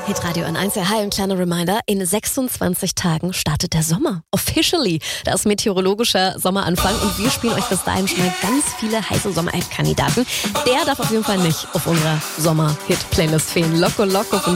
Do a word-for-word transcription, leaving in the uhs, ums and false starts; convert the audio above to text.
Hitradio N eins, hi, ein kleiner Reminder. In sechsundzwanzig Tagen startet der Sommer. Officially. Das ist meteorologischer Sommeranfang und wir spielen euch bis dahin schon mal ganz viele heiße Sommer-Hit-Kandidaten. Der darf auf jeden Fall nicht auf unserer Sommer-Hit-Playlist fehlen. Loco Loco von